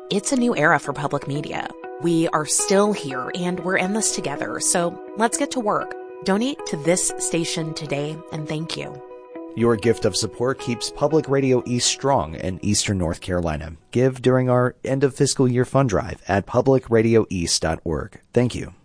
It's a new era for public media. We are still here, and we're in this together, so let's get to work. Donate to this station today, and thank you. Your gift of support keeps Public Radio East strong in Eastern North Carolina. Give during our end of fiscal year fund drive at publicradioeast.org. Thank you.